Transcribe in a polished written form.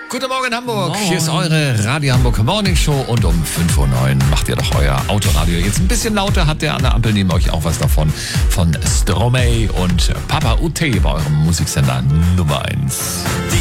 Guten Morgen Hamburg, hier ist eure Radio Hamburg Morning Show und um 5:09 Uhr macht ihr doch euer Autoradio jetzt ein bisschen lauter, hat der an der Ampel neben euch auch was davon von Stromae und Papa UT bei eurem Musiksender Nummer 1.